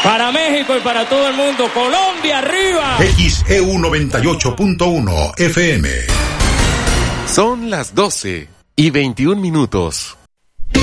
Para México y para todo el mundo. Colombia, arriba. XEU 98.1 FM. Son las 12:21.